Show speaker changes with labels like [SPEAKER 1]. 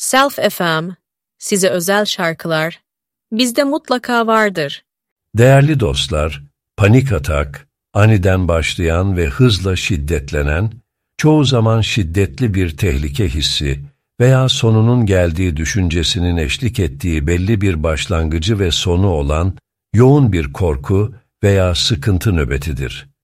[SPEAKER 1] Self FM, size özel şarkılar, bizde mutlaka vardır.
[SPEAKER 2] Değerli dostlar, panik atak, aniden başlayan ve hızla şiddetlenen, çoğu zaman şiddetli bir tehlike hissi veya sonunun geldiği düşüncesinin eşlik ettiği belli bir başlangıcı ve sonu olan yoğun bir korku veya sıkıntı nöbetidir.